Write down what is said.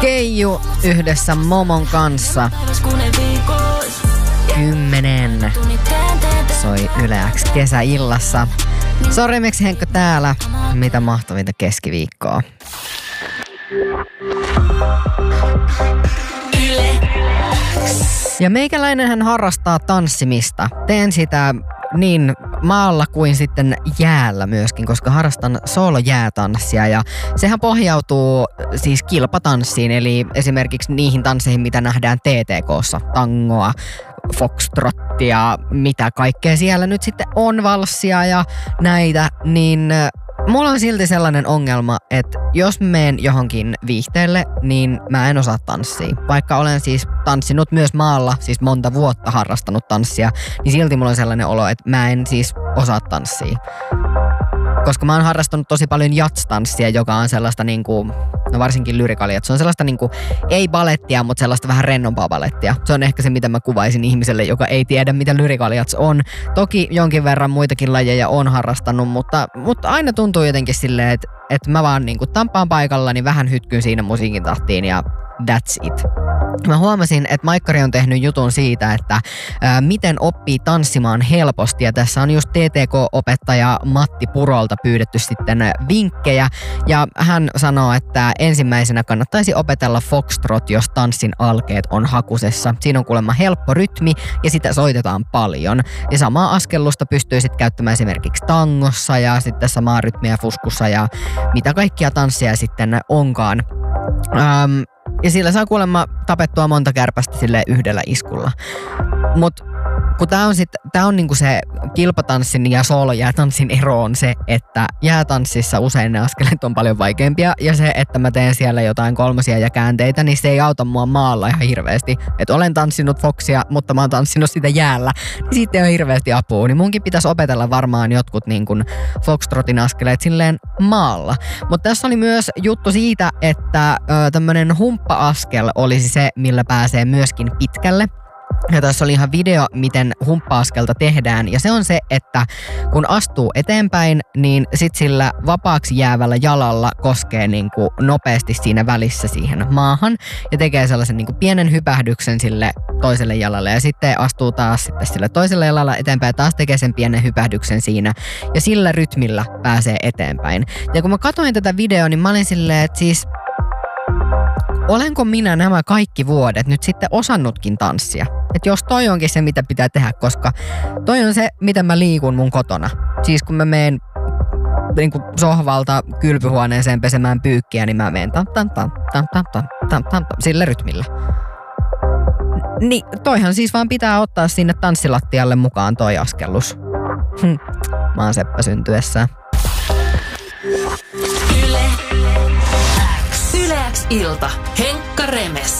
Keiju yhdessä Momon kanssa. 10 soi Yle X kesäillassa. Se on Remix Henkka täällä. Mitä mahtavinta keskiviikkoa. Ja meikäläinenhän harrastaa tanssimista. Teen sitä niin maalla kuin sitten jäällä myöskin, koska harrastan soolojäätanssia ja sehän pohjautuu siis kilpatanssiin, eli esimerkiksi niihin tansseihin, mitä nähdään TTK:ssa, tangoa, foxtrottia, mitä kaikkea siellä nyt sitten on, valssia ja näitä, niin mulla on silti sellainen ongelma, että jos menen johonkin viihteelle, niin mä en osaa tanssia. Vaikka olen siis tanssinut myös maalla, siis monta vuotta harrastanut tanssia, niin silti mulla on sellainen olo, että mä en siis osaa tanssia. Koska mä oon harrastanut tosi paljon jats-tanssia, joka on sellaista niinku, no varsinkin lyrikalia, se on sellaista niinku, ei balettia, mutta sellaista vähän rennompaa balettia. Se on ehkä se, mitä mä kuvaisin ihmiselle, joka ei tiedä, mitä lyrikaliats on. Toki jonkin verran muitakin lajeja on harrastanut, mutta aina tuntuu jotenkin silleen, että mä vaan niinku tampaan paikallani, vähän hytkyn siinä musiikin tahtiin ja that's it. Mä huomasin, että Maikkari on tehnyt jutun siitä, että miten oppii tanssimaan helposti. Ja tässä on just TTK-opettaja Matti Purolta pyydetty sitten vinkkejä. Ja hän sanoo, että ensimmäisenä kannattaisi opetella foxtrot, jos tanssin alkeet on hakusessa. Siinä on kuulemma helppo rytmi ja sitä soitetaan paljon. Ja samaa askellusta pystyy sitten käyttämään esimerkiksi tangossa ja sitten samaa rytmiä fuskussa ja mitä kaikkia tansseja sitten onkaan. Ja sillä saa kuulemma tapettua monta kärpästä silleen yhdellä iskulla. Mut kun tää on niinku se kilpatanssin ja soolojäätanssin ero on se, että jäätanssissa usein ne askeleet on paljon vaikeampia ja se, että mä teen siellä jotain kolmosia ja käänteitä, niin se ei auta mua maalla ihan hirveästi. Että olen tanssinut foxia, mutta mä oon tanssinut sitä jäällä, niin siitä ei ole hirveästi apua. Niin munkin pitäisi opetella varmaan jotkut niin kuin foxtrotin askeleet silleen maalla. Mutta tässä oli myös juttu siitä, että tämmönen humppa-askel olisi se, millä pääsee myöskin pitkälle. Ja tässä oli ihan video, miten humppa-askelta tehdään. Ja se on se, että kun astuu eteenpäin, niin sit sillä vapaaksi jäävällä jalalla koskee niinku nopeasti siinä välissä siihen maahan. Ja tekee sellaisen niinku pienen hypähdyksen sille toiselle jalalle. Ja sitten astuu taas sitten sille toiselle jalalla eteenpäin ja taas tekee sen pienen hypähdyksen siinä. Ja sillä rytmillä pääsee eteenpäin. Ja kun mä katsoin tätä videoa, niin mä olin silleen, että siis olenko minä nämä kaikki vuodet nyt sitten osannutkin tanssia? Että jos toi onkin se, mitä pitää tehdä, koska toi on se, miten mä liikun mun kotona. Siis kun mä menen niin kuin sohvalta kylpyhuoneeseen pesemään pyykkiä, niin mä menen sillä rytmillä. Niin toihan siis vaan pitää ottaa sinne tanssilattialle mukaan toi askellus. Mä oon seppä syntyessä. Yle X ilta. Henkka Remes.